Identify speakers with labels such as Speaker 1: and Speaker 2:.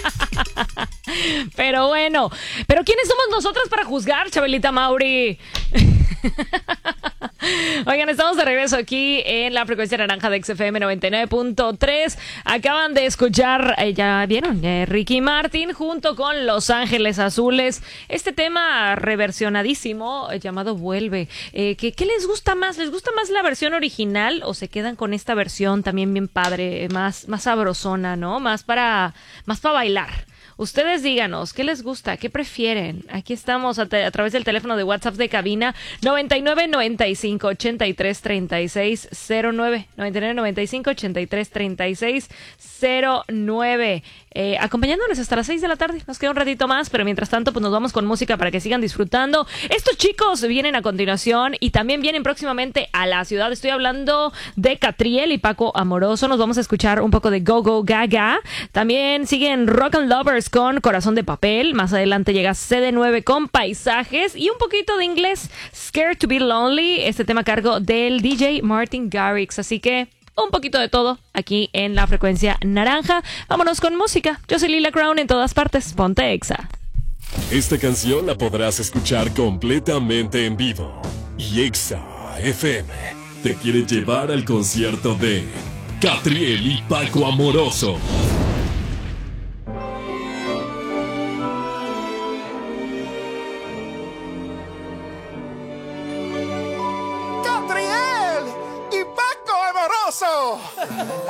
Speaker 1: Pero bueno, ¿pero quiénes somos nosotras para juzgar, Chabelita Mauri? Oigan, estamos de regreso aquí en la frecuencia naranja de XFM 99.3. Acaban de escuchar, ya vieron, Ricky Martin junto con Los Ángeles Azules. Este tema reversionadísimo llamado Vuelve. ¿Qué les gusta más? ¿Les gusta más la versión original o se quedan con esta versión también bien padre, más sabrosona, ¿no? Más para bailar. Ustedes díganos, ¿qué les gusta? ¿Qué prefieren? Aquí estamos a través del teléfono de WhatsApp de cabina 99 95 83 36 09. 99 95 83 36 09. Acompañándonos hasta las 6 de la tarde. Nos queda un ratito más, pero mientras tanto pues nos vamos con música para que sigan disfrutando. Estos chicos vienen a continuación y también vienen próximamente a la ciudad. Estoy hablando de Catriel y Paco Amoroso. Nos vamos a escuchar un poco de Go Go Gaga. También siguen Rock and Lovers con Corazón de Papel. Más adelante llega CD9 con Paisajes y un poquito de inglés, Scared to be Lonely, este tema a cargo del DJ Martin Garrix. Así que un poquito de todo aquí en la frecuencia naranja. Vámonos con música. Yo soy Lila Crown en todas partes. Ponte Exa.
Speaker 2: Esta canción la podrás escuchar completamente en vivo. Y Exa FM te quiere llevar al concierto de Catriel y Paco Amoroso.
Speaker 3: ¡Catriel y Paco Amoroso!